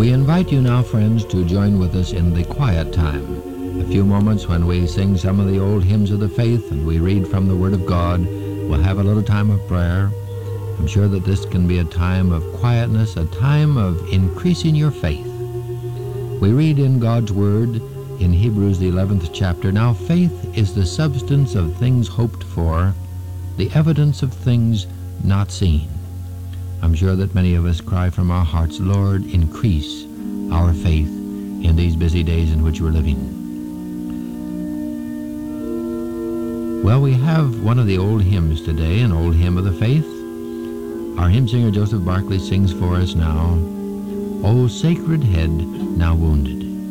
We invite you now, friends, to join with us in the quiet time. A few moments when we sing some of the old hymns of the faith and we read from the Word of God. We'll have a little time of prayer. I'm sure that this can be a time of quietness, a time of increasing your faith. We read in God's Word in Hebrews, the 11th chapter, "Now faith is the substance of things hoped for, the evidence of things not seen." I'm sure that many of us cry from our hearts, "Lord, increase our faith in these busy days in which we're living." Well, we have one of the old hymns today, an old hymn of the faith. Our hymn singer Joseph Barclay sings for us now, "O Sacred Head Now Wounded."